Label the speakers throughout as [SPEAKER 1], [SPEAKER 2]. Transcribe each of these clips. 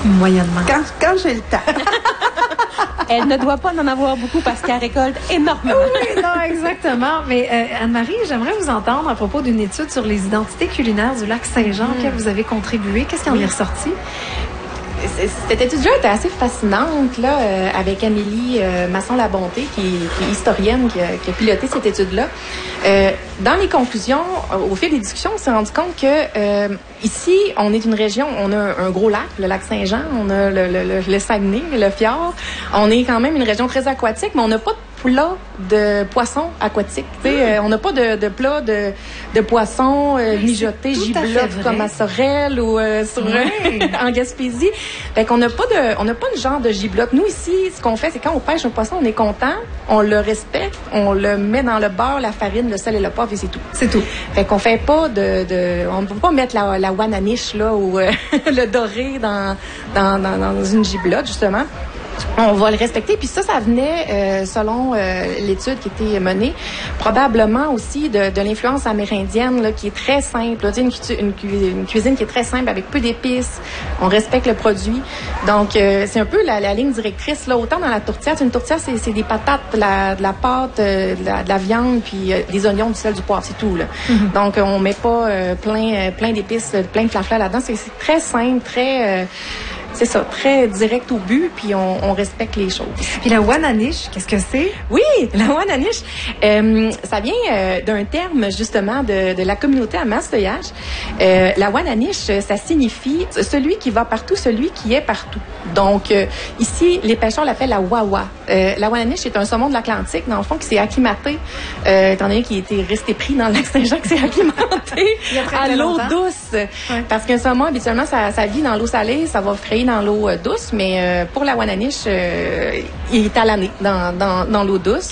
[SPEAKER 1] Moyennement.
[SPEAKER 2] Quand j'ai le temps.
[SPEAKER 3] Elle ne doit pas en avoir beaucoup parce qu'elle récolte énormément.
[SPEAKER 1] Oui, non, exactement. Mais Anne-Marie, j'aimerais vous entendre à propos d'une étude sur les identités culinaires du lac Saint-Jean auquel vous avez contribué. Qu'est-ce qui en est ressorti?
[SPEAKER 4] Cette étude-là était assez fascinante là, avec Amélie Masson-Labonté, qui est historienne, qui a piloté cette étude-là. Dans les conclusions, au fil des discussions, on s'est rendu compte que ici, on est une région, on a un gros lac, le lac Saint-Jean, on a le Saguenay, le fjord. On est quand même une région très aquatique, mais on n'a pas de plat de poissons aquatiques. On n'a pas de plat de poissons mijotés, giblottes comme à Sorel ou en Gaspésie. Fait qu'on n'a pas de genre de giblotte. Nous ici, ce qu'on fait, c'est quand on pêche un poisson, on est content, on le respecte, on le met dans le beurre, la farine, le sel et le poivre et c'est tout.
[SPEAKER 1] C'est tout.
[SPEAKER 4] Fait qu'on fait pas on ne peut pas mettre la wananiche là ou le doré dans une giblotte justement. On va le respecter. Puis ça venait, selon l'étude qui était menée, probablement aussi de l'influence amérindienne là, qui est très simple. Là, une cuisine qui est très simple avec peu d'épices. On respecte le produit. Donc, c'est un peu la ligne directrice. Là, autant dans la tourtière. Une tourtière, c'est des patates, de la pâte, de la viande, puis des oignons, du sel, du poivre. C'est tout. Là. Mm-hmm. Donc, on met pas plein d'épices, plein de flafla là-dedans. C'est très simple, très... c'est ça, très direct au but, puis on respecte les choses.
[SPEAKER 1] Puis la wananiche, qu'est-ce que c'est?
[SPEAKER 4] Oui, la wananiche, ça vient d'un terme justement de la communauté à Mastoyage. La wananiche, ça signifie celui qui va partout, celui qui est partout. Donc ici, les pêcheurs l'appellent la wawa. La wananiche est un saumon de l'Atlantique, dans le fond, qui s'est acclimaté, étant donné qu'il était resté pris dans le lac Saint-Jean, qui s'est acclimaté à l'eau douce. Ouais. Parce qu'un saumon, habituellement, ça vit dans l'eau salée, ça va frayer dans l'eau douce, mais pour la wananiche, il est à l'année dans l'eau douce.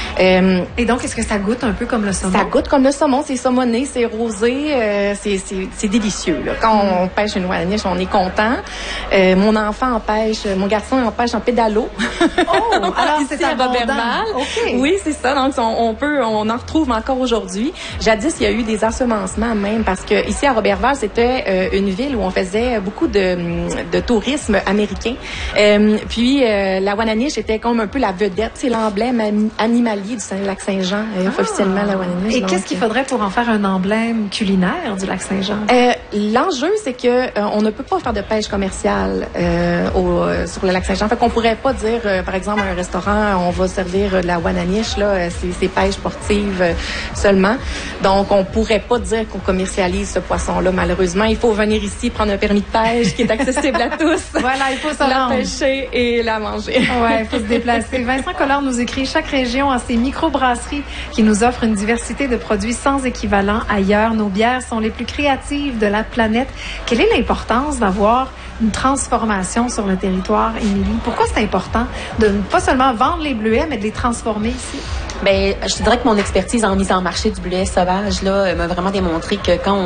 [SPEAKER 1] Et donc, est-ce que ça goûte un peu comme le saumon?
[SPEAKER 4] Ça goûte comme le saumon, c'est saumonné, c'est rosé, c'est délicieux. Là. Quand on pêche une wananiche, on est content. Mon enfant en pêche, mon garçon en pêche en pédalo.
[SPEAKER 1] Oh, alors c'est à
[SPEAKER 4] Roberval.
[SPEAKER 1] Okay.
[SPEAKER 4] Oui, c'est ça. Donc, on en retrouve encore aujourd'hui. Jadis, il y a eu des ensemencements même, parce que ici à Roberval, c'était une ville où on faisait beaucoup de tourisme américain. Puis la wananiche était comme un peu la vedette, c'est l'emblème animalier du lac Saint-Jean, officiellement la wananiche.
[SPEAKER 1] Et qu'est-ce qu'il faudrait pour en faire un emblème culinaire du lac Saint-Jean?
[SPEAKER 4] L'enjeu, c'est que on ne peut pas faire de pêche commerciale sur le lac Saint-Jean. Fait qu'on pourrait pas dire, par exemple, à un restaurant, on va servir de la wananiche, là, c'est pêche sportive seulement. Donc, on pourrait pas dire qu'on commercialise ce poisson-là, malheureusement. Il faut venir ici, prendre un permis de pêche qui est accessible à tous.
[SPEAKER 1] Voilà, il faut
[SPEAKER 4] la pêcher et la manger.
[SPEAKER 1] Ouais, il faut se déplacer. Vincent Collard nous écrit: chaque région a ses microbrasseries qui nous offrent une diversité de produits sans équivalent ailleurs. Nos bières sont les plus créatives de la planète. Quelle est l'importance d'avoir une transformation sur le territoire, Émilie? Pourquoi c'est important de ne pas seulement vendre les bleuets, mais de les transformer ici?
[SPEAKER 3] Ben, je dirais que mon expertise en mise en marché du bleuet sauvage là m'a vraiment démontré que quand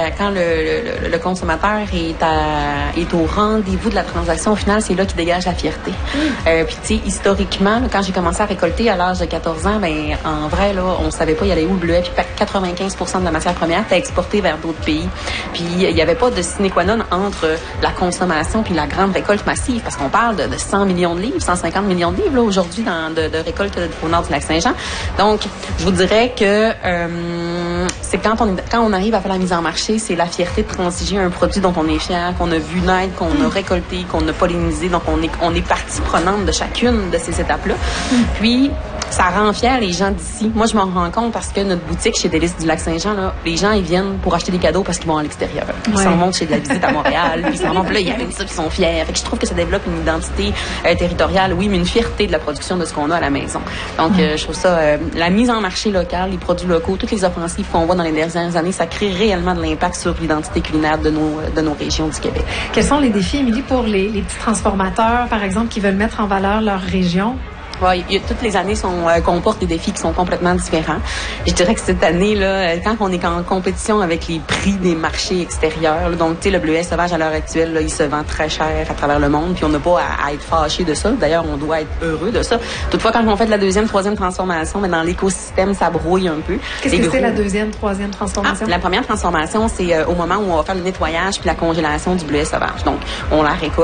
[SPEAKER 3] le consommateur est au rendez-vous de la transaction, au final, c'est là qu'il dégage la fierté. Puis tu sais, historiquement, là, quand j'ai commencé à récolter à l'âge de 14 ans, ben en vrai là, on savait pas il y allait où le bleuet, puis 95% de la matière première était exportée vers d'autres pays. Puis il y avait pas de sine qua non entre la consommation puis la grande récolte massive, parce qu'on parle de 100 millions de livres, 150 millions de livres là aujourd'hui de récolte au nord du lac Saint-Jean. Donc, je vous dirais que c'est quand on arrive à faire la mise en marché, c'est la fierté de transiger un produit dont on est fier, qu'on a vu naître, qu'on a récolté, qu'on a pollinisé. Donc, on est partie prenante de chacune de ces étapes-là. Puis, ça rend fier les gens d'ici. Moi, je m'en rends compte parce que notre boutique chez Délices du Lac-Saint-Jean, là, les gens, ils viennent pour acheter des cadeaux parce qu'ils vont à l'extérieur. Ils s'en vont chez de la visite à Montréal, puis ils s'en vont, puis là, ils amènent ça, puis ils sont fiers. Fait que je trouve que ça développe une identité territoriale, oui, mais une fierté de la production de ce qu'on a à la maison. Donc, je trouve ça, la mise en marché locale, les produits locaux, toutes les offensives qu'on voit dans les dernières années, ça crée réellement de l'impact sur l'identité culinaire de nos régions du Québec.
[SPEAKER 1] Quels sont les défis, Émilie, pour les petits transformateurs, par exemple, qui veulent mettre en valeur leur région?
[SPEAKER 3] Ouais, toutes les années comportent des défis qui sont complètement différents. Je dirais que cette année là, quand on est en compétition avec les prix des marchés extérieurs, là, donc tu sais le bleuet sauvage à l'heure actuelle, là, il se vend très cher à travers le monde, puis on n'a pas à être fâché de ça. D'ailleurs, on doit être heureux de ça. Toutefois, quand on fait de la deuxième, troisième transformation, mais dans l'écosystème, ça brouille un peu.
[SPEAKER 1] Qu'est-ce que c'est la deuxième, troisième transformation?
[SPEAKER 3] La première transformation, c'est au moment où on va faire le nettoyage puis la congélation du bleuet sauvage. Donc, on la récolte.